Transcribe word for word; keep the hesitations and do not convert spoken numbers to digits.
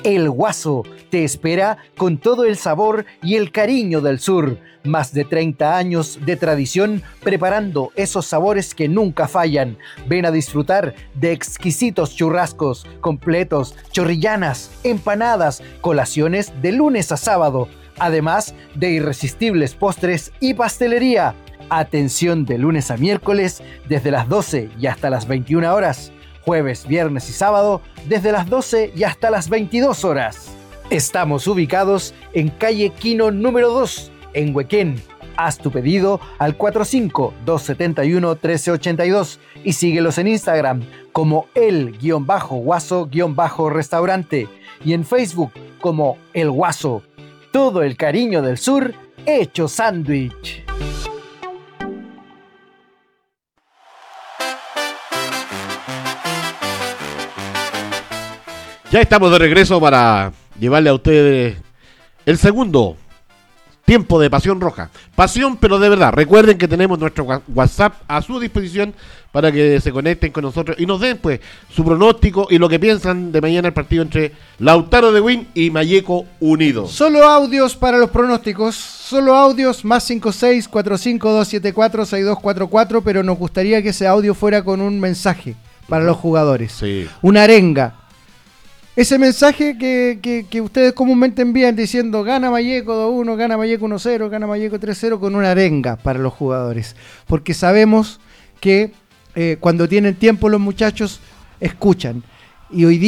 El Guaso te espera con todo el sabor y el cariño del sur. Más de treinta años de tradición preparando esos sabores que nunca fallan. Ven a disfrutar de exquisitos churrascos, completos, chorrillanas, empanadas, colaciones de lunes a sábado. Además de irresistibles postres y pastelería. Atención de lunes a miércoles desde las doce y hasta las veintiuna horas. Jueves, viernes y sábado desde las doce y hasta las veintidós horas. Estamos ubicados en calle Quino número dos, en Huequén. Haz tu pedido al cuatro cinco, dos siete uno, uno tres ocho dos y síguelos en Instagram como el-guaso-restaurante y en Facebook como El Guaso. Todo el cariño del sur hecho sándwich. Ya estamos de regreso para llevarle a ustedes el segundo tiempo de Pasión Roja. Pasión, pero de verdad. Recuerden que tenemos nuestro WhatsApp a su disposición para que se conecten con nosotros y nos den pues su pronóstico y lo que piensan de mañana el partido entre Lautaro de Win y Malleco Unido. Solo audios para los pronósticos, solo audios más cinco seis cuatro cinco dos siete cuatro seis dos cuatro cuatro, pero nos gustaría que ese audio fuera con un mensaje para los jugadores. Sí. Una arenga. Ese mensaje que, que, que ustedes comúnmente envían diciendo gana Malleco dos uno, gana Malleco uno cero, gana Malleco tres cero, con una arenga para los jugadores. Porque sabemos que eh, cuando tienen tiempo los muchachos escuchan. Y hoy día